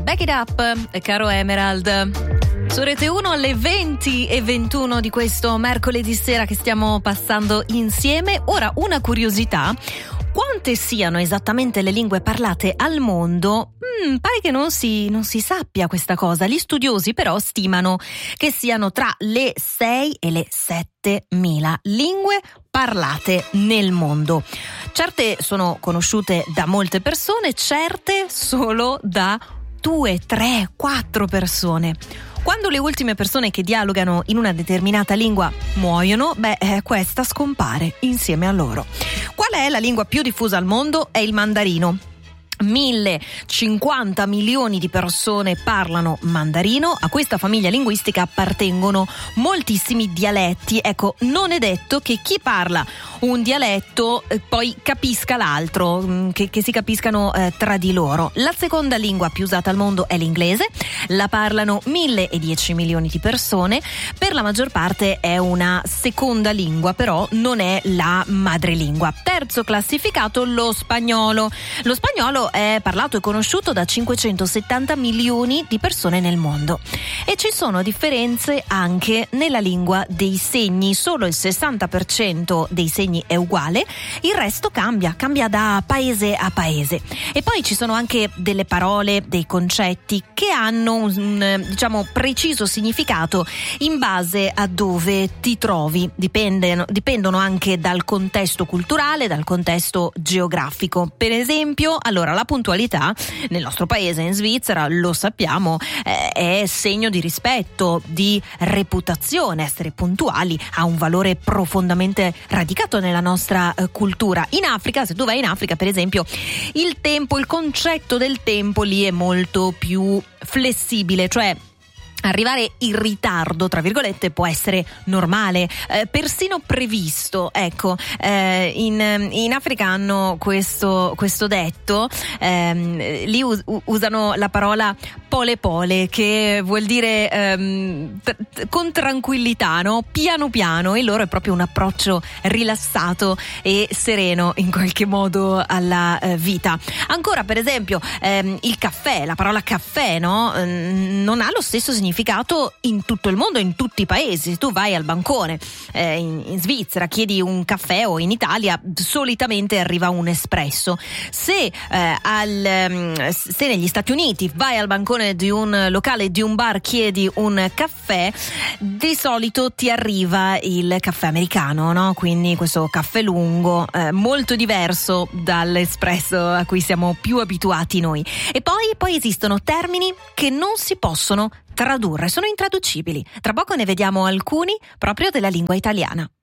Back It Up, caro Emerald. Su Rete 1 alle 20:21 di questo mercoledì sera che stiamo passando insieme. Ora una curiosità: quante siano esattamente le lingue parlate al mondo? Pare che non si sappia questa cosa. Gli studiosi però stimano che siano tra le 6 e le 7.000 lingue parlate nel mondo. Certe sono conosciute da molte persone, certe solo da 2, 3, 4 persone. Quando le ultime persone che dialogano in una determinata lingua muoiono, questa scompare insieme a loro. Qual è la lingua più diffusa al mondo? È il mandarino. 1.050 milioni di persone parlano mandarino. A questa famiglia linguistica appartengono moltissimi dialetti. Ecco, non è detto che chi parla un dialetto poi capisca l'altro, che si capiscano tra di loro. La seconda lingua più usata al mondo è l'inglese, la parlano 1.010 milioni di persone. Per la maggior parte è una seconda lingua, però non è la madrelingua. Terzo classificato, lo spagnolo. Lo spagnolo è parlato e conosciuto da 570 milioni di persone nel mondo. E ci sono differenze anche nella lingua dei segni. Solo il 60% dei segni è uguale, il resto cambia da paese a paese. E poi ci sono anche delle parole, dei concetti che hanno un preciso significato in base a dove ti trovi. Dipendono anche dal contesto culturale, dal contesto geografico. Per esempio, allora, la puntualità nel nostro paese, in Svizzera, lo sappiamo, è segno di rispetto, di reputazione. Essere puntuali ha un valore profondamente radicato nella nostra cultura. In Africa, se tu vai in Africa, per esempio, il tempo, il concetto del tempo lì è molto più flessibile, cioè arrivare in ritardo, tra virgolette, può essere normale, persino previsto. Ecco, in Africa hanno questo detto, lì usano la parola pole pole, che vuol dire con tranquillità, no? Piano piano. E loro è proprio un approccio rilassato e sereno in qualche modo alla vita. Ancora, per esempio, il caffè, la parola caffè, no? Non ha lo stesso significato in tutto il mondo, in tutti i paesi. Tu vai al bancone in Svizzera, chiedi un caffè, o in Italia solitamente arriva un espresso. Se negli Stati Uniti vai al bancone di un locale, di un bar, chiedi un caffè, di solito ti arriva il caffè americano, no? Quindi questo caffè lungo, molto diverso dall'espresso a cui siamo più abituati noi. E poi esistono termini che non si possono tradurre, sono intraducibili. Tra poco ne vediamo alcuni proprio della lingua italiana.